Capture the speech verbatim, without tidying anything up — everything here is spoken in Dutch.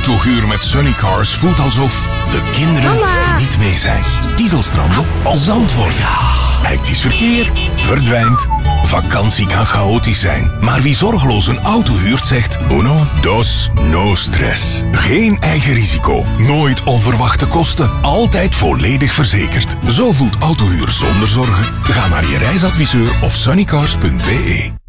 Autohuur met Sunnycars voelt alsof de kinderen Mama. niet mee zijn. Kieselstranden, Zandvoort. Hectisch verkeer verdwijnt. Vakantie kan chaotisch zijn, maar wie zorgeloos een auto huurt zegt uno, dos, no stress. Geen eigen risico, nooit onverwachte kosten, altijd volledig verzekerd. Zo voelt autohuur zonder zorgen. Ga naar je reisadviseur of sunnycars punt be.